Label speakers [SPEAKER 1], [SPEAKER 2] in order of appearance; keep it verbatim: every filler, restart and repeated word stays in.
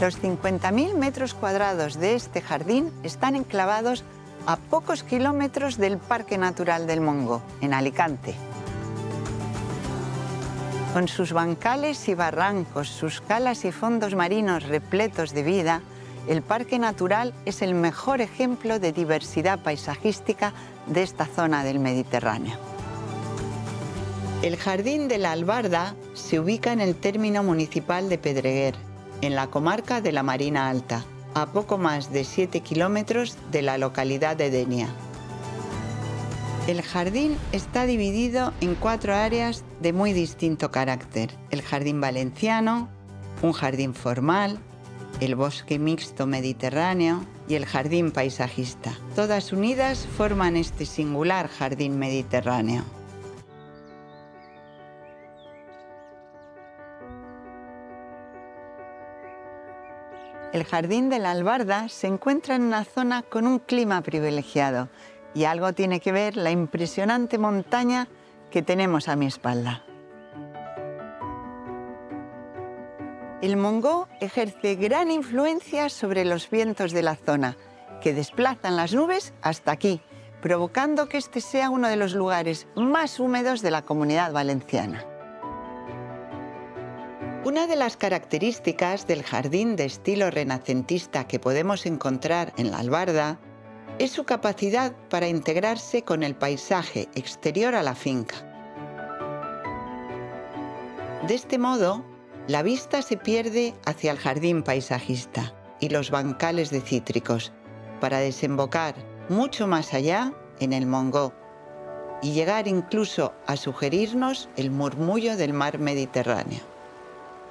[SPEAKER 1] Los cincuenta mil metros cuadrados de este jardín están enclavados a pocos kilómetros del Parque Natural del Montgó, en Alicante. Con sus bancales y barrancos, sus calas y fondos marinos repletos de vida, el Parque Natural es el mejor ejemplo de diversidad paisajística de esta zona del Mediterráneo. El Jardín de la Albarda se ubica en el término municipal de Pedreguer, en la comarca de la Marina Alta, a poco más de siete kilómetros de la localidad de Denia. El jardín está dividido en cuatro áreas de muy distinto carácter: el jardín valenciano, un jardín formal, el bosque mixto mediterráneo y el jardín paisajista. Todas unidas forman este singular jardín mediterráneo. El Jardín de la Albarda se encuentra en una zona con un clima privilegiado y algo tiene que ver la impresionante montaña que tenemos a mi espalda. El Montgó ejerce gran influencia sobre los vientos de la zona, que desplazan las nubes hasta aquí, provocando que este sea uno de los lugares más húmedos de la Comunidad Valenciana. Una de las características del jardín de estilo renacentista que podemos encontrar en la Albarda es su capacidad para integrarse con el paisaje exterior a la finca. De este modo, la vista se pierde hacia el jardín paisajista y los bancales de cítricos, para desembocar mucho más allá en el Montgó y llegar incluso a sugerirnos el murmullo del mar Mediterráneo.